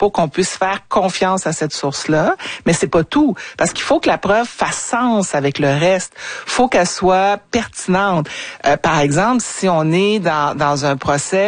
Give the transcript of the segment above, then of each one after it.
pour qu'on puisse faire confiance à cette source-là. Mais c'est pas tout, parce qu'il faut que la preuve fasse sens avec le reste. Faut qu'elle soit pertinente. Par exemple, si on est dans un procès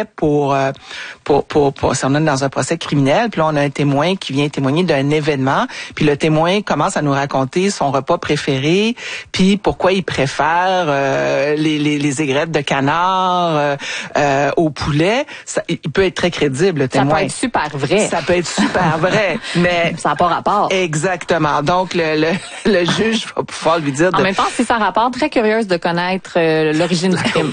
si on est dans un procès criminel, puis là on a un témoin qui vient témoigner d'un événement, puis le témoin commence à nous raconter son repas préféré, puis pourquoi il préfère les aigrettes de canard au poulet. Il peut être très crédible, le témoin. Ça peut être super vrai. Ça peut être super vrai, mais ça n'a pas rapport. Exactement. Donc le juge va pouvoir lui dire. En même temps, si ça rapporte, très curieuse de connaître l'origine du crime.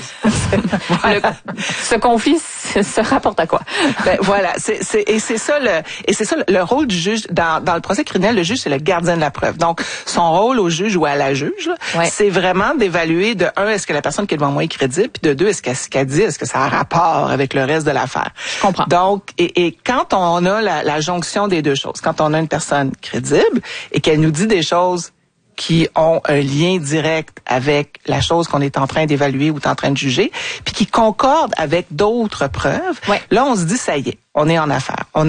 Ce conflit se rapporte à quoi? Ben, voilà, c'est ça le rôle du juge dans le procès criminel. Le juge, c'est le gardien de la preuve. Donc son rôle au juge ou à la juge, là, c'est vraiment d'évaluer de un, est-ce que la personne qui est devant moi est crédible, puis de deux, est-ce qu'elle dit, est-ce que ça a rapport avec le reste de l'affaire. Je comprends. Donc et quand on a la jonction des deux choses, quand on a une personne crédible et qu'elle nous dit des choses qui ont un lien direct avec la chose qu'on est en train d'évaluer ou en train de juger, puis qui concordent avec d'autres preuves, là on se dit ça y est, on est en affaire. On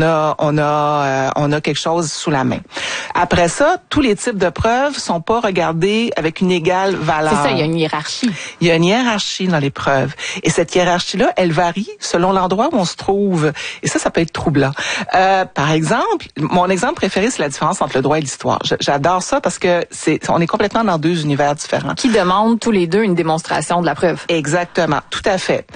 a quelque chose sous la main. Après ça, tous les types de preuves sont pas regardés avec une égale valeur. C'est ça, il y a une hiérarchie. Il y a une hiérarchie dans les preuves. Et cette hiérarchie-là, elle varie selon l'endroit où on se trouve. Et ça peut être troublant. Par exemple, mon exemple préféré, c'est la différence entre le droit et l'histoire. J'adore ça parce que on est complètement dans deux univers différents. Qui demandent tous les deux une démonstration de la preuve. Exactement, tout à fait.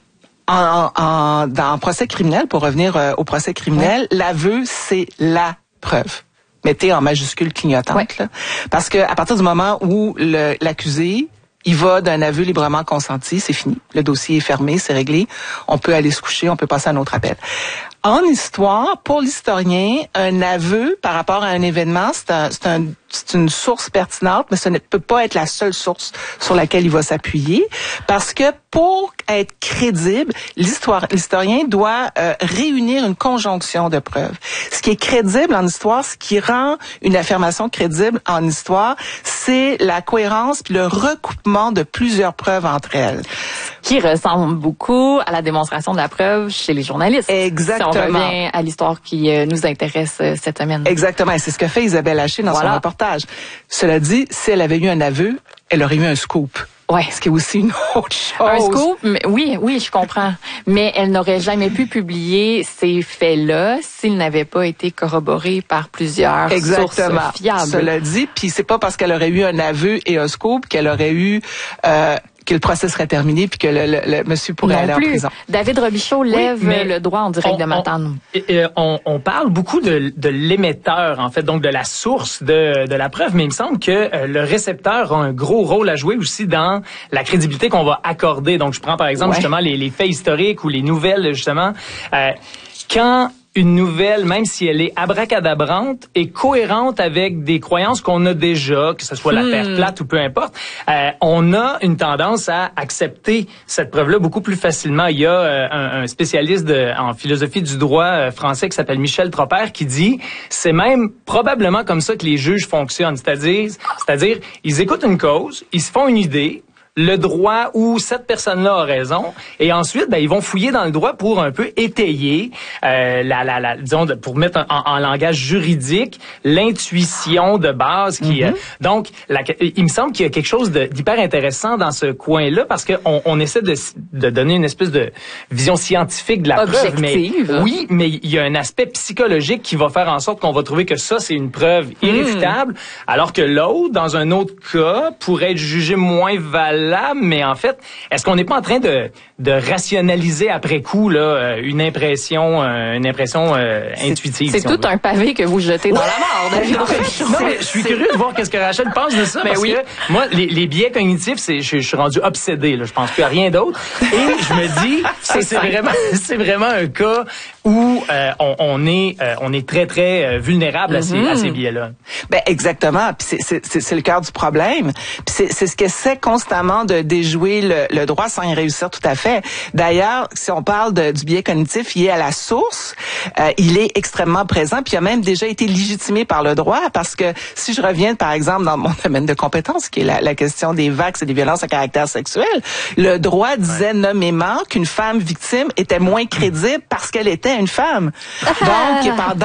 Dans un procès criminel, pour revenir au procès criminel, l'aveu, c'est la preuve. Mettez en majuscule clignotante, là, parce que à partir du moment où l'accusé il va d'un aveu librement consenti, c'est fini. Le dossier est fermé, c'est réglé. On peut aller se coucher, on peut passer à un autre appel. En histoire, pour l'historien, un aveu par rapport à un événement, c'est une source pertinente, mais ce ne peut pas être la seule source sur laquelle il va s'appuyer, parce que pour être crédible, l'historien doit réunir une conjonction de preuves. Ce qui est crédible en histoire, ce qui rend une affirmation crédible en histoire, c'est la cohérence puis le recoupement de plusieurs preuves entre elles. Qui ressemble beaucoup à la démonstration de la preuve chez les journalistes. Exactement. Si on revient à l'histoire qui nous intéresse cette semaine. Exactement. Et c'est ce que fait Isabelle Haché dans son reportage. Cela dit, si elle avait eu un aveu, elle aurait eu un scoop. Ouais. Ce qui est aussi une autre chose. Un scoop, oui, je comprends. Mais elle n'aurait jamais pu publier ces faits-là s'ils n'avaient pas été corroborés par plusieurs sources fiables. Cela dit, puis c'est pas parce qu'elle aurait eu un aveu et un scoop qu'elle aurait eu que le procès serait terminé puis que le monsieur pourrait aller en prison. David Robichaud lève le droit en direct de Matane. On parle beaucoup de l'émetteur, en fait, donc de la source de la preuve, mais il me semble que le récepteur a un gros rôle à jouer aussi dans la crédibilité qu'on va accorder. Donc, je prends par exemple justement les faits historiques ou les nouvelles, justement. Quand une nouvelle, même si elle est abracadabrante, est cohérente avec des croyances qu'on a déjà, que ce soit la Terre plate ou peu importe, on a une tendance à accepter cette preuve-là beaucoup plus facilement. Il y a un spécialiste en philosophie du droit français qui s'appelle Michel Tropper qui dit c'est même probablement comme ça que les juges fonctionnent. C'est-à-dire, ils écoutent une cause, ils se font une idée, le droit où cette personne-là a raison, et ensuite, ils vont fouiller dans le droit pour un peu étayer, disons, pour mettre en langage juridique, l'intuition de base qui. Donc, il me semble qu'il y a quelque chose d'hyper intéressant dans ce coin-là parce que on essaie de donner une espèce de vision scientifique de la preuve, mais il y a un aspect psychologique qui va faire en sorte qu'on va trouver que ça c'est une preuve irréfutable, alors que l'autre, dans un autre cas, pourrait être jugé moins valable. Mais en fait, est-ce qu'on n'est pas en train de rationaliser après coup là une impression intuitive? C'est tout un pavé que vous jetez dans la mort, David. Non, mais je suis curieux de voir qu'est-ce que Rachel pense de ça, parce que moi, les biais cognitifs, je suis rendu obsédé. Là, je pense plus à rien d'autre. Et je me dis, c'est vraiment un cas où on est très très vulnérable à ces biais-là. Ben exactement. Puis c'est le cœur du problème. Puis c'est ce qu'essaie constamment de déjouer le droit sans y réussir tout à fait. D'ailleurs, si on parle du biais cognitif lié à la source, il est extrêmement présent, puis il a même déjà été légitimé par le droit, parce que si je reviens par exemple dans mon domaine de compétence, qui est la question des vax et des violences à caractère sexuel, le droit disait nommément qu'une femme victime était moins crédible parce qu'elle était une femme. Donc,